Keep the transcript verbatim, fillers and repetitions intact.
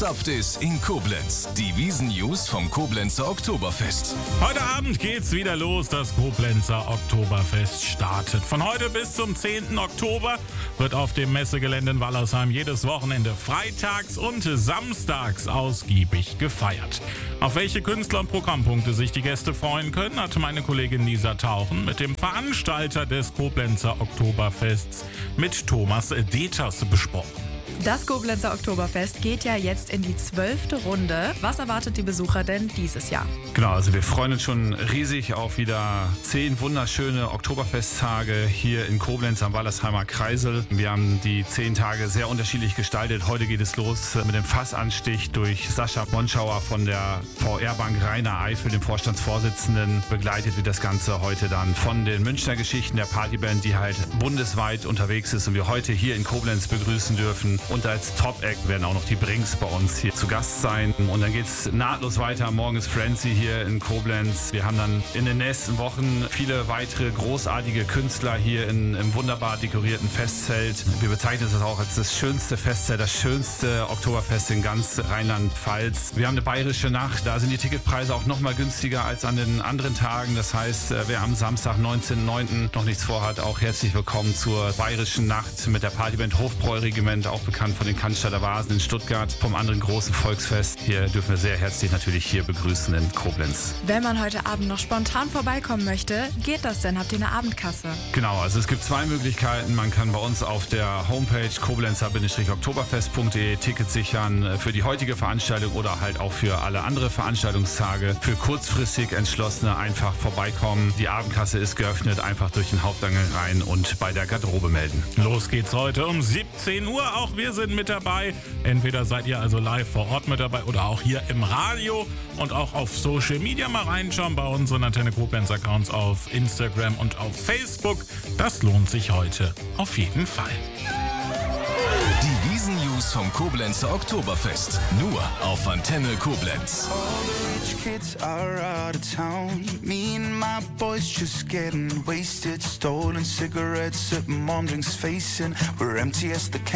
Zapft es in Koblenz? Die Wiesn-News vom Koblenzer Oktoberfest. Heute Abend geht's wieder los. Das Koblenzer Oktoberfest startet. Von heute bis zum zehnten Oktober wird auf dem Messegelände in Wallersheim jedes Wochenende freitags und samstags ausgiebig gefeiert. Auf welche Künstler und Programmpunkte sich die Gäste freuen können, hat meine Kollegin Lisa Tauchen mit dem Veranstalter des Koblenzer Oktoberfests, mit Thomas Deters, besprochen. Das Koblenzer Oktoberfest geht ja jetzt in die zwölfte Runde. Was erwartet die Besucher denn dieses Jahr? Genau, also wir freuen uns schon riesig auf wieder zehn wunderschöne Oktoberfesttage hier in Koblenz am Wallersheimer Kreisel. Wir haben die zehn Tage sehr unterschiedlich gestaltet. Heute geht es los mit dem Fassanstich durch Sascha Monschauer von der V R-Bank Rhein-Eifel, dem Vorstandsvorsitzenden. Begleitet wird das Ganze heute dann von den Münchner Geschichten, der Partyband, die halt bundesweit unterwegs ist und wir heute hier in Koblenz begrüßen dürfen. Und als Top-Act werden auch noch die Brings bei uns hier zu Gast sein. Und dann geht's nahtlos weiter. Morgen ist Frenzy hier in Koblenz. Wir haben dann in den nächsten Wochen viele weitere großartige Künstler hier in, im wunderbar dekorierten Festzelt. Wir bezeichnen es auch als das schönste Festzelt, das schönste Oktoberfest in ganz Rheinland-Pfalz. Wir haben eine bayerische Nacht. Da sind die Ticketpreise auch noch mal günstiger als an den anderen Tagen. Das heißt, wer am Samstag, neunzehnten neunten noch nichts vorhat, auch herzlich willkommen zur bayerischen Nacht mit der Partyband Hofbräu-Regiment, auch bekannt von den Cannstatter Vasen in Stuttgart, vom anderen großen Volksfest. Hier dürfen wir sehr herzlich natürlich hier begrüßen in Koblenz. Wenn man heute Abend noch spontan vorbeikommen möchte, geht das denn? Habt ihr eine Abendkasse? Genau, also es gibt zwei Möglichkeiten. Man kann bei uns auf der Homepage koblenzer oktoberfest punkt de Tickets sichern für die heutige Veranstaltung oder halt auch für alle andere Veranstaltungstage. Für kurzfristig Entschlossene einfach vorbeikommen. Die Abendkasse ist geöffnet, einfach durch den Haupteingang rein und bei der Garderobe melden. Los geht's heute um siebzehn Uhr. Auch wir sind mit dabei. Entweder seid ihr also live vor Ort mit dabei oder auch hier im Radio und auch auf Social Media mal reinschauen bei unseren Antenne Koblenz Accounts auf Instagram und auf Facebook. Das lohnt sich heute auf jeden Fall. Die Wiesn-News vom Koblenzer Oktoberfest. Nur auf Antenne Koblenz. All the rich kids are out of town. Me and my boys just getting wasted. Stolen cigarettes at mom drinks facing. We're empty as the